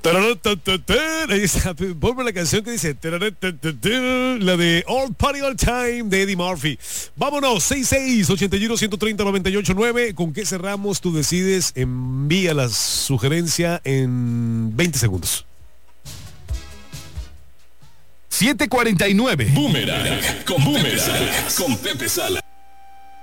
Ponme la canción que dice la de All Party All Time de Eddie Murphy. Vámonos, 66-81-130-98-9. ¿Con qué cerramos? Tú decides. Envía la sugerencia en 20 segundos. 7:49. Boomerang con Pepe Sala.